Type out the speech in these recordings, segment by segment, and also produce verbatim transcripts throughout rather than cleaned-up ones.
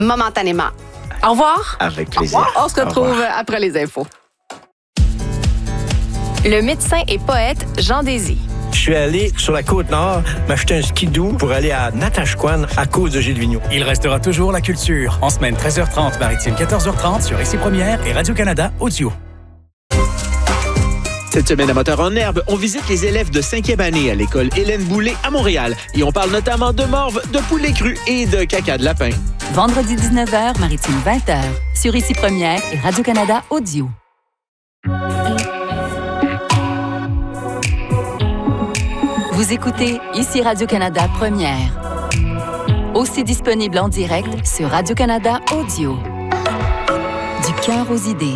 momentanément. Au revoir. Avec plaisir. On se retrouve après les infos. Le médecin et poète Jean Désy. Je suis allé sur la Côte-Nord m'acheter un skidoo pour aller à Natashquan à cause de Gilles Vigneault. Il restera toujours la culture. En semaine treize heures trente, maritime quatorze heures trente sur Ici Première et Radio-Canada Audio. Cette semaine à Moteur en herbe, on visite les élèves de cinquième année à l'école Hélène Boulay à Montréal. Et on parle notamment de morve, de poulet cru et de caca de lapin. Vendredi dix-neuf heures, maritime vingt heures, sur Ici Première et Radio-Canada Audio. Vous écoutez Ici Radio-Canada Première. Aussi disponible en direct sur Radio-Canada Audio. Du cœur aux idées.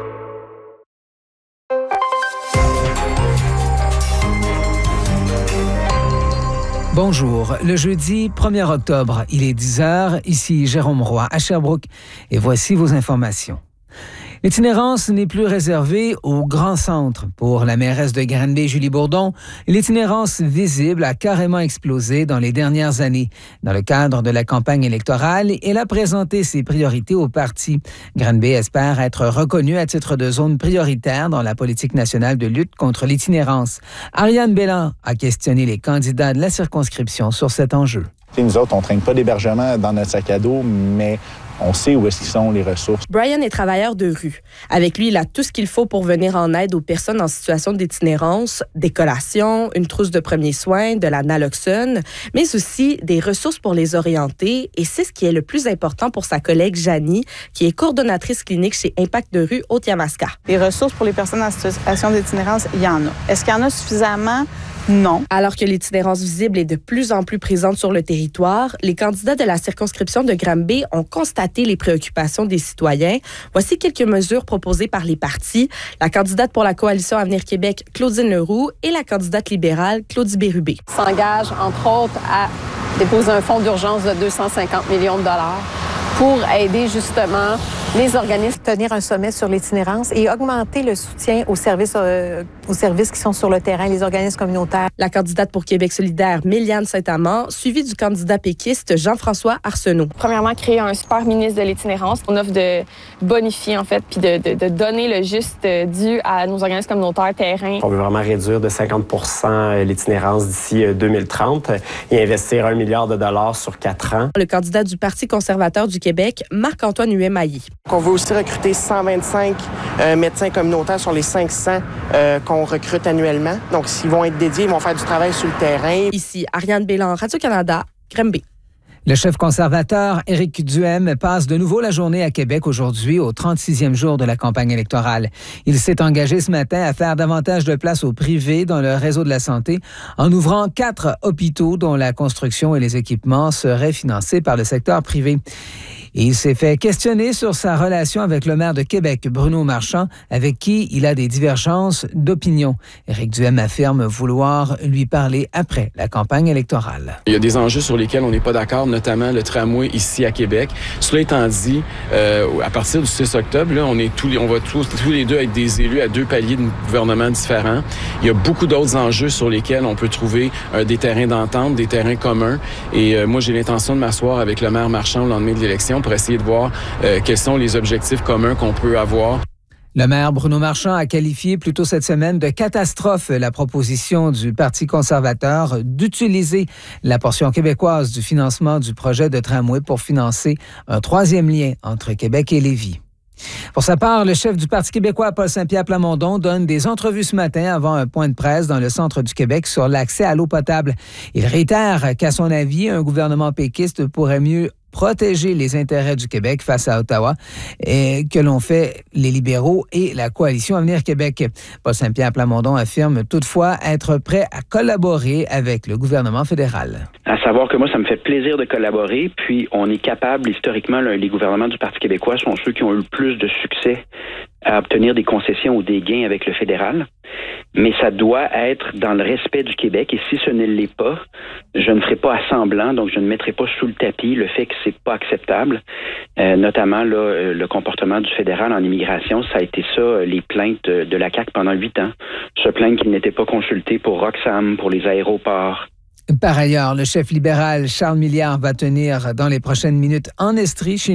Bonjour, le jeudi premier octobre, il est dix heures, ici Jérôme Roy à Sherbrooke et voici vos informations. L'itinérance n'est plus réservée au grand centre. Pour la mairesse de Granby, Julie Bourdon, l'itinérance visible a carrément explosé dans les dernières années. Dans le cadre de la campagne électorale, elle a présenté ses priorités au parti. Granby espère être reconnue à titre de zone prioritaire dans la politique nationale de lutte contre l'itinérance. Ariane Belland a questionné les candidats de la circonscription sur cet enjeu. T'sais, nous autres, on ne traîne pas d'hébergement dans notre sac à dos, mais on sait où est-ce qu'ils sont les ressources. Brian est travailleur de rue. Avec lui, il a tout ce qu'il faut pour venir en aide aux personnes en situation d'itinérance, des collations, une trousse de premiers soins, de la naloxone, mais aussi des ressources pour les orienter. Et c'est ce qui est le plus important pour sa collègue Janie, qui est coordonnatrice clinique chez Impact de rue Haute-Yamaska. Des ressources pour les personnes en situation d'itinérance, il y en a. Est-ce qu'il y en a suffisamment? Non. Alors que l'itinérance visible est de plus en plus présente sur le territoire, les candidats de la circonscription de Granby ont constaté les préoccupations des citoyens. Voici quelques mesures proposées par les partis. La candidate pour la Coalition Avenir Québec, Claudine Leroux, et la candidate libérale, Claudie Bérubé. S'engage, entre autres, à déposer un fonds d'urgence de deux cent cinquante millions de dollars pour aider justement les organismes. Tenir un sommet sur l'itinérance et augmenter le soutien aux services, euh, aux services qui sont sur le terrain, les organismes communautaires. La candidate pour Québec solidaire, Méliane Saint-Amand, suivie du candidat péquiste Jean-François Arsenault. Premièrement, créer un super ministre de l'itinérance. On offre de bonifier, en fait, puis de, de, de donner le juste dû à nos organismes communautaires terrain. On veut vraiment réduire de cinquante pour cent l'itinérance d'ici deux mille trente et investir un milliard de dollars sur quatre ans. Le candidat du Parti conservateur du Québec, Marc-Antoine Huet-Mailly. On veut aussi recruter cent vingt-cinq euh, médecins communautaires sur les cinq cents euh, qu'on recrute annuellement. Donc, s'ils vont être dédiés, ils vont faire du travail sur le terrain. Ici, Ariane Belland, Radio-Canada, Granby. Le chef conservateur Éric Duhaime passe de nouveau la journée à Québec aujourd'hui, au trente-sixième jour de la campagne électorale. Il s'est engagé ce matin à faire davantage de place au privé dans le réseau de la santé en ouvrant quatre hôpitaux dont la construction et les équipements seraient financés par le secteur privé. Et il s'est fait questionner sur sa relation avec le maire de Québec, Bruno Marchand, avec qui il a des divergences d'opinion. Éric Duhaime affirme vouloir lui parler après la campagne électorale. Il y a des enjeux sur lesquels on n'est pas d'accord, notamment le tramway ici à Québec. Cela étant dit, euh, à partir du six octobre, là, on, est tous les, on va tous, tous les deux être des élus à deux paliers de gouvernement différents. Il y a beaucoup d'autres enjeux sur lesquels on peut trouver euh, des terrains d'entente, des terrains communs. Et euh, moi, j'ai l'intention de m'asseoir avec le maire Marchand au lendemain de l'élection pour essayer de voir euh, quels sont les objectifs communs qu'on peut avoir. Le maire Bruno Marchand a qualifié plus tôt cette semaine de catastrophe la proposition du Parti conservateur d'utiliser la portion québécoise du financement du projet de tramway pour financer un troisième lien entre Québec et Lévis. Pour sa part, le chef du Parti québécois, Paul Saint-Pierre Plamondon, donne des entrevues ce matin avant un point de presse dans le centre du Québec sur l'accès à l'eau potable. Il réitère qu'à son avis, un gouvernement péquiste pourrait mieux protéger les intérêts du Québec face à Ottawa et que l'ont fait les libéraux et la Coalition Avenir Québec. Paul Saint-Pierre Plamondon affirme toutefois être prêt à collaborer avec le gouvernement fédéral. À savoir que moi, ça me fait plaisir de collaborer, puis on est capable, historiquement, là, les gouvernements du Parti québécois sont ceux qui ont eu le plus de succès à obtenir des concessions ou des gains avec le fédéral. Mais ça doit être dans le respect du Québec, et si ce ne l'est pas, je ne ferai pas à semblant, donc je ne mettrai pas sous le tapis le fait que c'est pas acceptable, euh, notamment là, le comportement du fédéral en immigration. Ça a été ça, les plaintes de la C A Q pendant huit ans. Se plaindre qu'il n'était pas consulté pour Roxham, pour les aéroports. Par ailleurs, le chef libéral Charles Milliard va tenir dans les prochaines minutes en Estrie, chez